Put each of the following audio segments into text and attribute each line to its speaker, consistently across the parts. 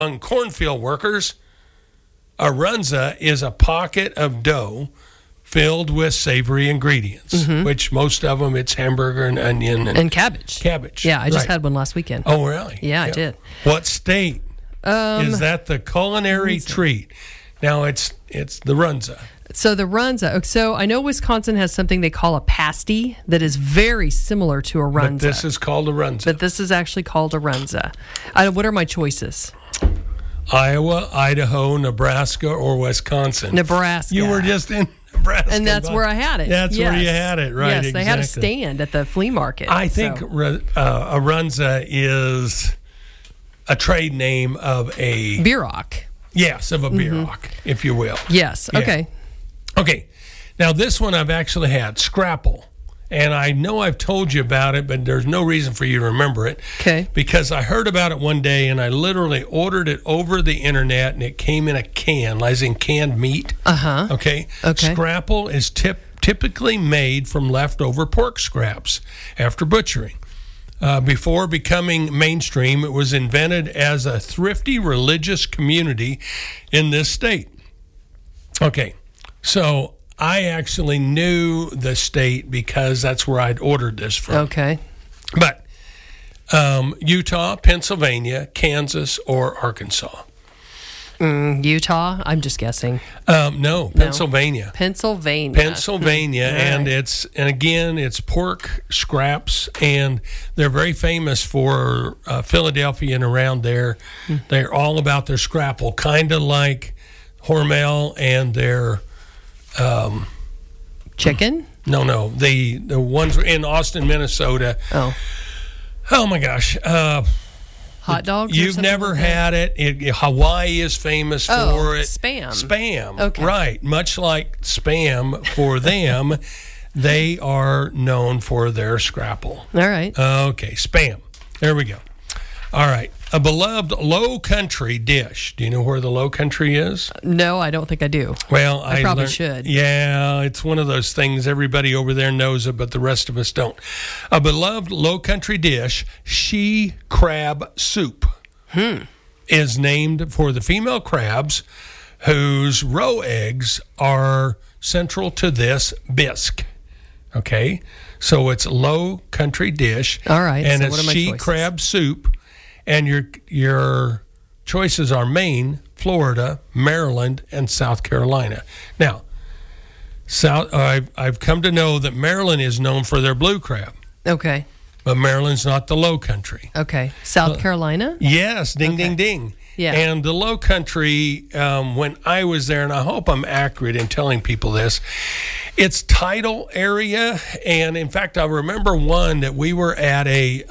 Speaker 1: Among cornfield workers, a runza is a pocket of dough filled with savory ingredients, which most of them, it's hamburger and onion and
Speaker 2: cabbage.
Speaker 1: Cabbage.
Speaker 2: Yeah, I just had one last weekend.
Speaker 1: Oh, really?
Speaker 2: Yeah, I did.
Speaker 1: What state is that the culinary treat? Now, it's the runza.
Speaker 2: So the runza. So I know Wisconsin has something they call a pasty that is very similar to a runza.
Speaker 1: But this is called a runza.
Speaker 2: But this is actually called a runza. What are my choices?
Speaker 1: Iowa, Idaho, Nebraska, or Wisconsin.
Speaker 2: Nebraska.
Speaker 1: You were just in Nebraska.
Speaker 2: And that's where I had it.
Speaker 1: That's where you had it, right?
Speaker 2: Yes,
Speaker 1: exactly.
Speaker 2: They had a stand at the flea market.
Speaker 1: I think a runza is a trade name of a...
Speaker 2: Bierock.
Speaker 1: Yes, of a Bierock, if you will.
Speaker 2: Yes,
Speaker 1: Yeah.
Speaker 2: okay.
Speaker 1: Okay, now this one I've actually had, Scrapple. And I know I've told you about it, but there's no reason for you to remember it.
Speaker 2: Okay.
Speaker 1: Because I heard about it one day, and I literally ordered it over the internet, and it came in a can, as in canned meat.
Speaker 2: Uh-huh.
Speaker 1: Okay?
Speaker 2: Okay.
Speaker 1: Scrapple is typically made from leftover pork scraps after butchering. Before becoming mainstream, it was invented as a thrifty religious community in this state. Okay, so I actually knew the state because that's where I'd ordered this from.
Speaker 2: Okay.
Speaker 1: But Utah, Pennsylvania, Kansas, or Arkansas?
Speaker 2: Utah? I'm just guessing.
Speaker 1: No, Pennsylvania.
Speaker 2: Pennsylvania.
Speaker 1: And again, it's pork scraps, and they're very famous for Philadelphia and around there. They're all about their scrapple, kind of like Hormel and their
Speaker 2: chicken.
Speaker 1: No, the ones in Austin, Minnesota. Oh my gosh.
Speaker 2: Hot dogs?
Speaker 1: You've never had it. Hawaii is famous for it.
Speaker 2: Spam.
Speaker 1: Okay. Right. Much like Spam for them, they are known for their scrapple.
Speaker 2: All right.
Speaker 1: Okay. Spam. There we go. All right. A beloved low country dish. Do you know where the low country is?
Speaker 2: No, I don't think I do.
Speaker 1: Well,
Speaker 2: I probably should.
Speaker 1: Yeah, it's one of those things everybody over there knows it, but the rest of us don't. A beloved low country dish, she crab soup, is named for the female crabs whose roe eggs are central to this bisque. Okay, so it's low country dish.
Speaker 2: All right.
Speaker 1: And
Speaker 2: so
Speaker 1: it's
Speaker 2: what are my
Speaker 1: she
Speaker 2: choices?
Speaker 1: crab soup. And your choices are Maine, Florida, Maryland, and South Carolina. Now, I've come to know that Maryland is known for their blue crab.
Speaker 2: Okay.
Speaker 1: But Maryland's not the low country.
Speaker 2: Okay. South Carolina?
Speaker 1: Yes, ding, ding.
Speaker 2: Yeah.
Speaker 1: And the low country, when I was there, and I hope I'm accurate in telling people this, it's tidal area. And in fact, I remember one that we were at a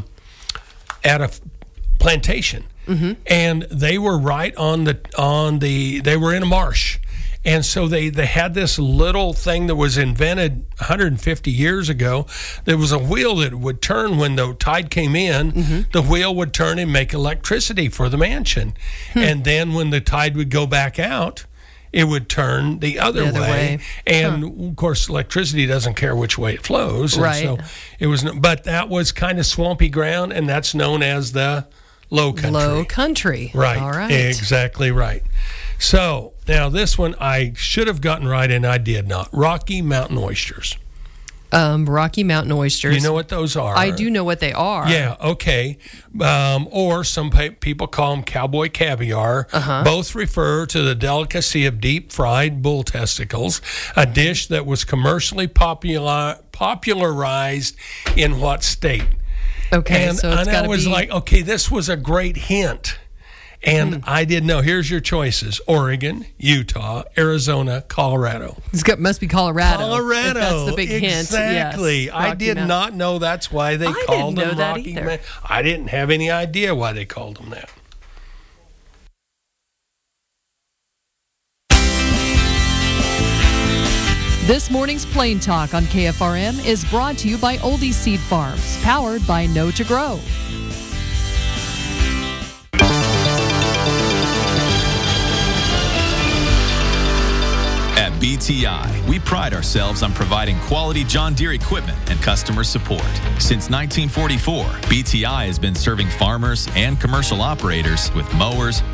Speaker 1: plantation, and they were right they were in a marsh, and so they had this little thing that was invented 150 years ago. There was a wheel that would turn when the tide came in. The wheel would turn and make electricity for the mansion, and then when the tide would go back out, it would turn the other way. And of course, electricity doesn't care which way it flows. And
Speaker 2: Right.
Speaker 1: so it was, but that was kind of swampy ground, and that's known as the low country.
Speaker 2: Low country.
Speaker 1: Right.
Speaker 2: All right.
Speaker 1: Exactly right. So now this one I should have gotten right, and I did not. Rocky Mountain oysters.
Speaker 2: Rocky Mountain oysters.
Speaker 1: You know what those are?
Speaker 2: I do know what they are.
Speaker 1: Yeah, okay. Or some people call them cowboy caviar. Both refer to the delicacy of deep-fried bull testicles, a dish that was commercially popularized in what state?
Speaker 2: Okay,
Speaker 1: And,
Speaker 2: so it's
Speaker 1: I
Speaker 2: got to
Speaker 1: was
Speaker 2: be...
Speaker 1: like, okay, this was a great hint. And I didn't know. Here's your choices: Oregon, Utah, Arizona, Colorado.
Speaker 2: must be Colorado.
Speaker 1: Colorado.
Speaker 2: If that's the big
Speaker 1: Exactly.
Speaker 2: hint. Yes.
Speaker 1: I
Speaker 2: Rocky
Speaker 1: did
Speaker 2: Mountain.
Speaker 1: not know that's why they
Speaker 2: I
Speaker 1: called
Speaker 2: didn't
Speaker 1: them
Speaker 2: know that
Speaker 1: Rocky
Speaker 2: either.
Speaker 1: Mountain. I didn't have any idea why they called them that.
Speaker 3: This morning's Plain Talk on KFRM is brought to you by Oldie Seed Farms, powered by Know to Grow.
Speaker 4: At BTI. We pride ourselves on providing quality John Deere equipment and customer support. Since 1944, BTI has been serving farmers and commercial operators with mowers,